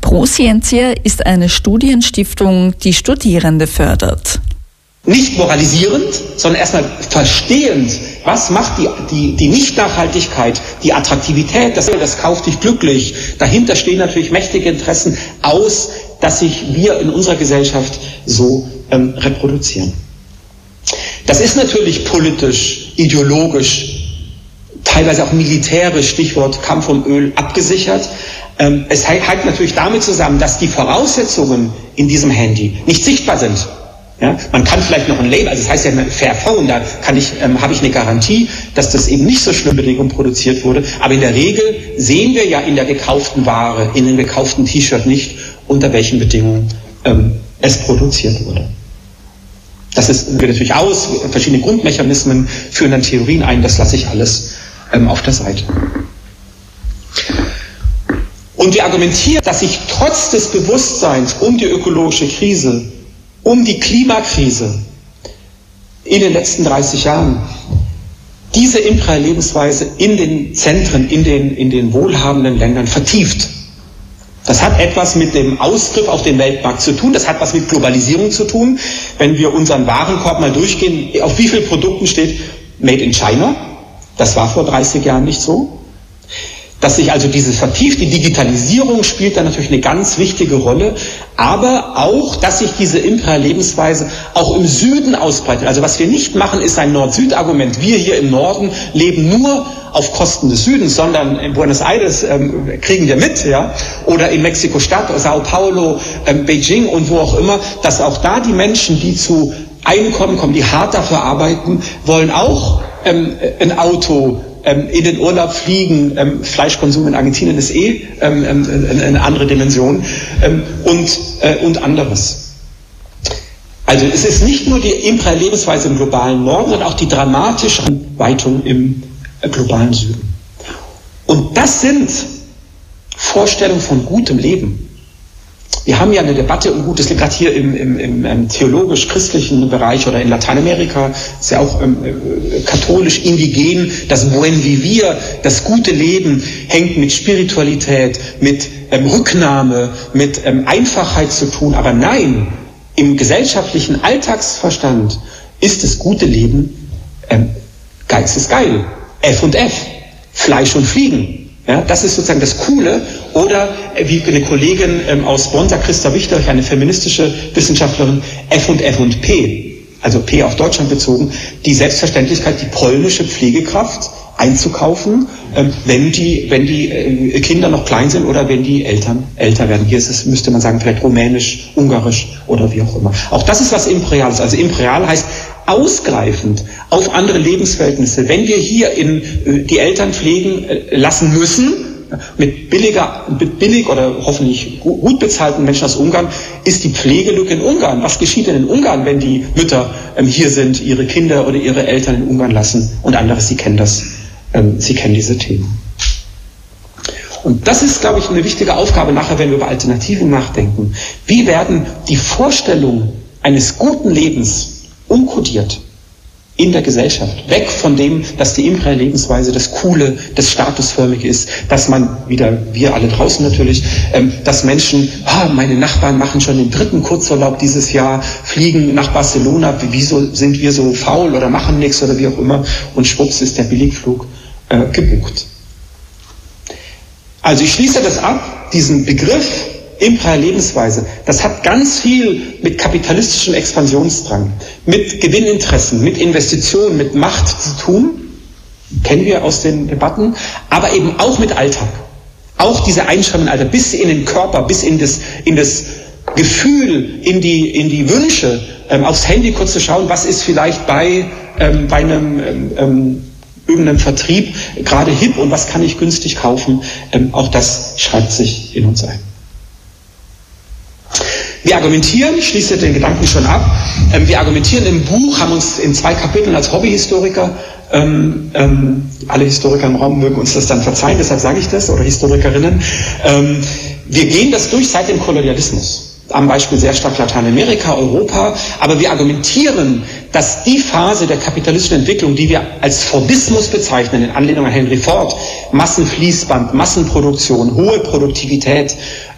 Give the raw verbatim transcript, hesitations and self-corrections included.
ProScientia ist eine Studienstiftung, die Studierende fördert. Nicht moralisierend, sondern erstmal verstehend, was macht die, die, die Nicht-Nachhaltigkeit, die Attraktivität, das, das kauft dich glücklich. Dahinter stehen natürlich mächtige Interessen aus, dass sich wir in unserer Gesellschaft so ähm, reproduzieren. Das ist natürlich politisch, ideologisch, teilweise auch militärisch, Stichwort Kampf um Öl, abgesichert. Ähm, es hängt natürlich damit zusammen, dass die Voraussetzungen in diesem Handy nicht sichtbar sind. Ja, man kann vielleicht noch ein Label, also das heißt ja Fairphone, da kann ich, ähm, habe ich eine Garantie, dass das eben nicht so schlimm Bedingungen produziert wurde. Aber in der Regel sehen wir ja in der gekauften Ware, in dem gekauften T-Shirt nicht, unter welchen Bedingungen ähm, es produziert wurde. Das ist wird natürlich aus, verschiedene Grundmechanismen führen dann Theorien ein, das lasse ich alles ähm, auf der Seite. Und wir argumentieren, dass sich trotz des Bewusstseins um die ökologische Krise, um die Klimakrise in den letzten dreißig Jahren diese imperiale Lebensweise in den Zentren, in den, in den wohlhabenden Ländern vertieft. Das hat etwas mit dem Ausgriff auf den Weltmarkt zu tun, das hat was mit Globalisierung zu tun. Wenn wir unseren Warenkorb mal durchgehen, auf wie vielen Produkten steht Made in China? Das war vor dreißig Jahren nicht so. Dass sich also dieses vertieft, die Digitalisierung spielt da natürlich eine ganz wichtige Rolle, aber auch, dass sich diese imperiale Lebensweise auch im Süden ausbreitet. Also was wir nicht machen, ist ein Nord-Süd-Argument. Wir hier im Norden leben nur auf Kosten des Südens, sondern in Buenos Aires ähm, kriegen wir mit, ja, oder in Mexiko-Stadt, Sao Paulo, ähm, Beijing und wo auch immer, dass auch da die Menschen, die zu Einkommen kommen, die hart dafür arbeiten, wollen auch ähm, ein Auto, in den Urlaub fliegen, ähm, Fleischkonsum in Argentinien ist eh ähm, ähm, eine andere Dimension ähm, und, äh, und anderes. Also es ist nicht nur die imperiale Lebensweise im globalen Norden, sondern auch die dramatische Weitung im äh, globalen Süden. Und das sind Vorstellungen von gutem Leben. Wir haben ja eine Debatte um gutes Leben, gerade hier im, im, im, im theologisch-christlichen Bereich oder in Lateinamerika, ist ja auch ähm, katholisch, indigen, das Buen Vivir, das gute Leben hängt mit Spiritualität, mit ähm, Rücknahme, mit ähm, Einfachheit zu tun. Aber nein, im gesellschaftlichen Alltagsverstand ist das gute Leben ähm, Geiz ist geil, F und F, Fleisch und Fliegen. Ja, das ist sozusagen das Coole. Oder äh, wie eine Kollegin ähm, aus Bonn, Christa Wichter, eine feministische Wissenschaftlerin, F und F und P, also P auf Deutschland bezogen, die Selbstverständlichkeit, die polnische Pflegekraft einzukaufen, ähm, wenn die, wenn die äh, Kinder noch klein sind oder wenn die Eltern älter werden. Hier ist es, müsste man sagen, vielleicht rumänisch, ungarisch oder wie auch immer. Auch das ist was Imperiales. Also imperial heißt ausgreifend auf andere Lebensverhältnisse. Wenn wir hier in, äh, die Eltern pflegen äh, lassen müssen, mit billiger, mit billig oder hoffentlich gut bezahlten Menschen aus Ungarn, ist die Pflegelücke in Ungarn. Was geschieht denn in Ungarn, wenn die Mütter ähm, hier sind, ihre Kinder oder ihre Eltern in Ungarn lassen und anderes, sie kennen das, ähm, sie kennen diese Themen. Und das ist, glaube ich, eine wichtige Aufgabe nachher, wenn wir über Alternativen nachdenken. Wie werden die Vorstellungen eines guten Lebens umkodiert in der Gesellschaft? Weg von dem, dass die imperiale Lebensweise das Coole, das Statusförmige ist, dass man, wieder wir alle draußen natürlich, ähm, dass Menschen, oh, meine Nachbarn machen schon den dritten Kurzurlaub dieses Jahr, fliegen nach Barcelona, wieso sind wir so faul oder machen nichts oder wie auch immer, und schwupps ist der Billigflug äh, gebucht. Also ich schließe das ab, diesen Begriff imperiale Lebensweise, das hat ganz viel mit kapitalistischem Expansionsdrang, mit Gewinninteressen, mit Investitionen, mit Macht zu tun, kennen wir aus den Debatten, aber eben auch mit Alltag. Auch diese Einschränkungen im Alltag, bis in den Körper, bis in das, in das Gefühl, in die, in die Wünsche, ähm, aufs Handy kurz zu schauen, was ist vielleicht bei, ähm, bei einem ähm, ähm, irgendeinem Vertrieb gerade hip und was kann ich günstig kaufen, ähm, auch das schreibt sich in uns ein. Wir argumentieren, ich schließe den Gedanken schon ab, ähm, wir argumentieren im Buch, haben uns in zwei Kapiteln als Hobbyhistoriker, ähm, ähm, alle Historiker im Raum mögen uns das dann verzeihen, deshalb sage ich das, oder Historikerinnen, ähm, wir gehen das durch seit dem Kolonialismus. Am Beispiel sehr stark Lateinamerika, Europa, aber wir argumentieren, dass die Phase der kapitalistischen Entwicklung, die wir als Fordismus bezeichnen, in Anlehnung an Henry Ford, Massenfließband, Massenproduktion, hohe Produktivität,